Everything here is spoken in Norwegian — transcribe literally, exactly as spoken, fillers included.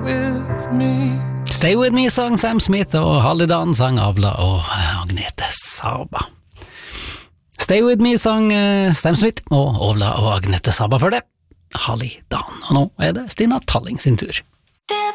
with me. Stay With Me sang Sam Smith, og Hallidan sang Avla og Agnete Saba. Stay With Me sang Sam Smith og Avla og Agnete Saba for det. Hallidan. Og nå er det Stina Talling sin tur.